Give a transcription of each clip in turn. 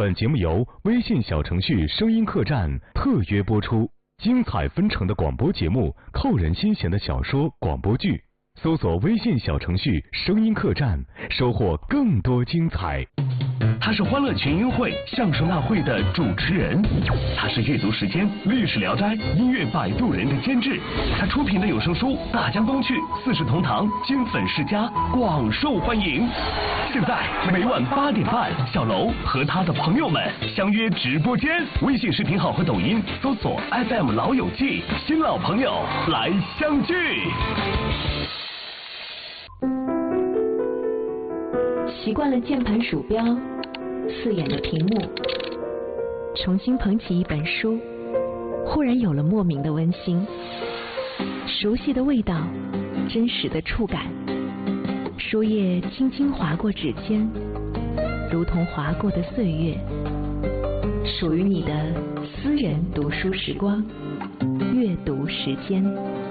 本节目由微信小程序声音客栈特约播出，精彩纷呈的广播节目，扣人心弦的小说广播剧，搜索微信小程序声音客栈，收获更多精彩。 他是欢乐群英会相声大会的主持人，他是阅读时间历史聊斋音乐摆渡人的监制，他出品的有声书《大江东去》四世同堂金粉世家广受欢迎。现在每晚8点半，小楼和他的朋友们相约直播间，微信视频号和抖音搜索 FM 老友记，新老朋友来相聚。 习惯了键盘鼠标刺眼的屏幕，重新捧起一本书，忽然有了莫名的温馨，熟悉的味道，真实的触感，书页轻轻划过指尖，如同划过的岁月，属于你的私人读书时光，阅读时间。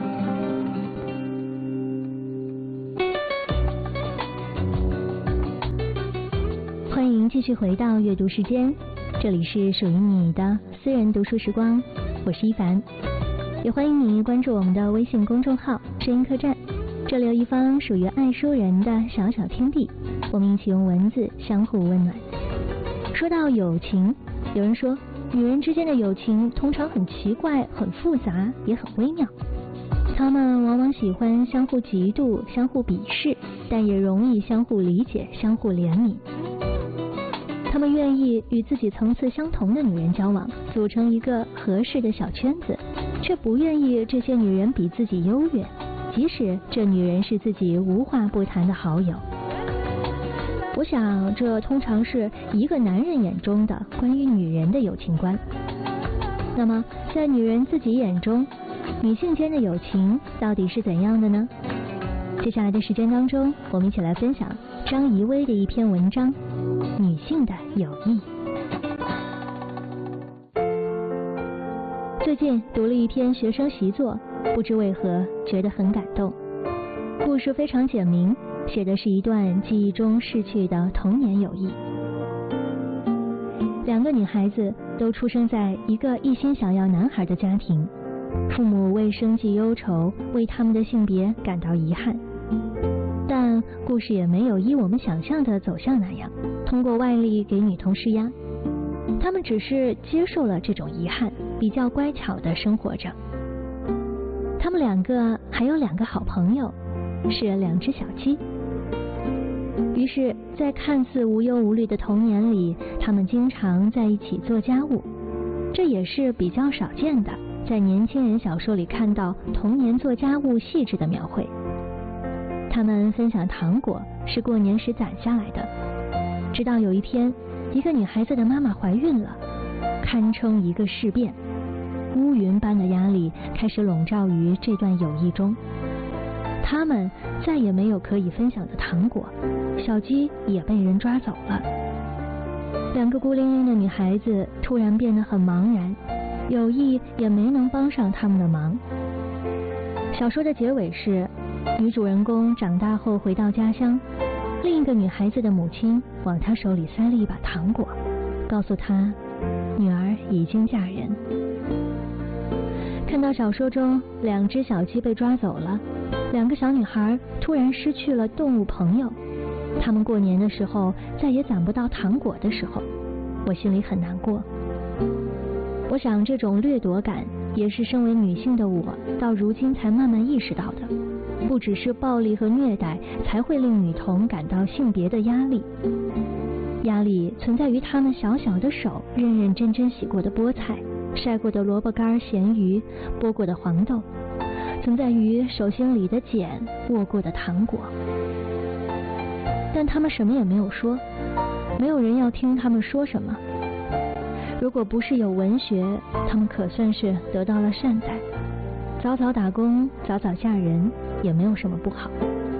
欢迎继续回到阅读时间，这里是属于你的私人读书时光，我是一凡，也欢迎你关注我们的微信公众号声音客栈，这里有一方属于爱书人的小小天地，我们一起用文字相互温暖。说到友情，有人说女人之间的友情通常很奇怪，很复杂，也很微妙，她们往往喜欢相互嫉妒，相互鄙视，但也容易相互理解，相互怜悯。他们愿意与自己层次相同的女人交往，组成一个合适的小圈子，却不愿意这些女人比自己优越，即使这女人是自己无话不谈的好友。我想这通常是一个男人眼中的关于女人的友情观。那么在女人自己眼中，女性间的友情到底是怎样的呢？接下来的时间当中，我们一起来分享张怡薇的一篇文章，女性的友谊。最近读了一篇学生习作，不知为何觉得很感动。故事非常简明，写的是一段记忆中逝去的童年友谊。两个女孩子都出生在一个一心想要男孩的家庭，父母为生计忧愁，为他们的性别感到遗憾。但故事也没有依我们想象的走向那样，通过外力给女童施压，他们只是接受了这种遗憾，比较乖巧地生活着。他们两个还有2个好朋友，是2只小鸡。于是在看似无忧无虑的童年里，他们经常在一起做家务，这也是比较少见的，在年轻人小说里看到童年做家务细致的描绘。他们分享糖果，是过年时攒下来的。直到有一天，一个女孩子的妈妈怀孕了，堪称一个事变，乌云般的压力开始笼罩于这段友谊中。他们再也没有可以分享的糖果，小鸡也被人抓走了。2个孤零零的女孩子突然变得很茫然，友谊也没能帮上他们的忙。小说的结尾是，女主人公长大后回到家乡，另一个女孩子的母亲往她手里塞了一把糖果，告诉她女儿已经嫁人。看到小说中2只小鸡被抓走了，2个小女孩突然失去了动物朋友，她们过年的时候再也攒不到糖果的时候，我心里很难过。我想这种掠夺感也是身为女性的我到如今才慢慢意识到的，不只是暴力和虐待才会令女童感到性别的压力，压力存在于她们小小的手认认真真洗过的菠菜，晒过的萝卜干咸鱼，剥过的黄豆，存在于手心里的茧，握过的糖果。但他们什么也没有说，没有人要听他们说什么。如果不是有文学，他们可算是得到了善待，早早打工，早早嫁人，也没有什么不好。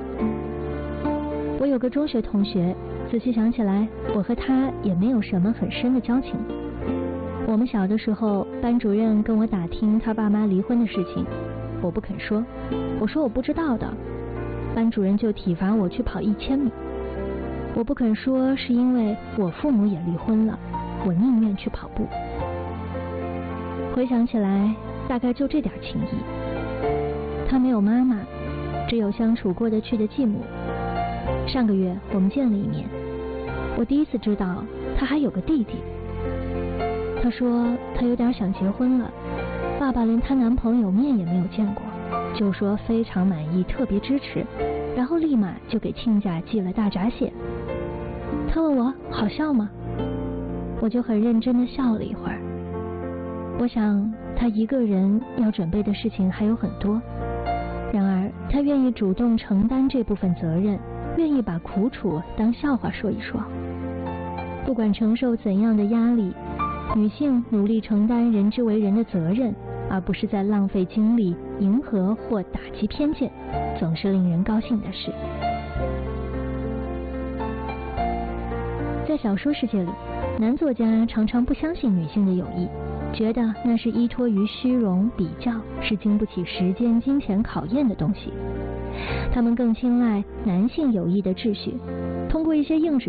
我有个中学同学，仔细想起来，我和他也没有什么很深的交情。我们小的时候，班主任跟我打听他爸妈离婚的事情，我不肯说，我说我不知道的，班主任就体罚我去跑1000米。我不肯说是因为我父母也离婚了， 我宁愿去跑步。回想起来，大概就这点情谊。他没有妈妈，只有相处过得去的继母。上个月我们见了一面，我第一次知道他还有个弟弟。他说他有点想结婚了，爸爸连她男朋友面也没有见过，就说非常满意，特别支持，然后立马就给亲家寄了大闸蟹。他问我好笑吗？我就很认真地笑了一会儿。我想他一个人要准备的事情还有很多，然而他愿意主动承担这部分责任，愿意把苦楚当笑话说一说。不管承受怎样的压力，女性努力承担人之为人的责任，而不是在浪费精力迎合或打击偏见，总是令人高兴的事。在小说世界里，男作家常常不相信女性的友谊，觉得那是依托于虚荣比较，是经不起时间金钱考验的东西。他们更青睐男性友谊的秩序，通过一些硬指